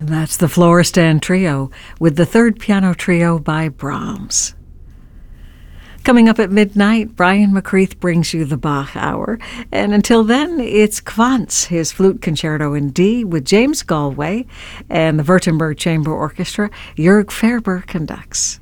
That's the Florestan Trio with the third piano trio by Brahms. Coming up at midnight, Brian McCreath brings you the Bach Hour. And until then, it's Kvantz, his flute concerto in D with James Galway and the Württemberg Chamber Orchestra. Jörg Ferber conducts.